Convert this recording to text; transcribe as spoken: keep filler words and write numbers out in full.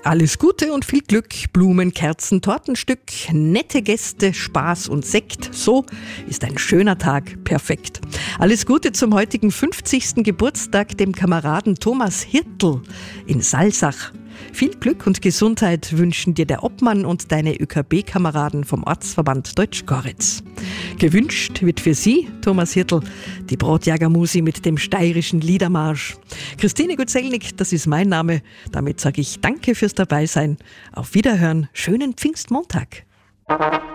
Alles Gute und viel Glück, Blumen, Kerzen, Tortenstück, nette Gäste, Spaß und Sekt. So ist ein schöner Tag perfekt. Alles Gute zum heutigen fünfzigsten Geburtstag, dem Kameraden Thomas Hirtl in Salzach. Viel Glück und Gesundheit wünschen dir der Obmann und deine Ö K B-Kameraden vom Ortsverband Deutschgoritz. Gewünscht wird für Sie, Thomas Hirtl, die Brotjagermusi mit dem steirischen Liedermarsch. Christine Gutzelnik, das ist mein Name. Damit sage ich Danke fürs Dabeisein. Auf Wiederhören, schönen Pfingstmontag.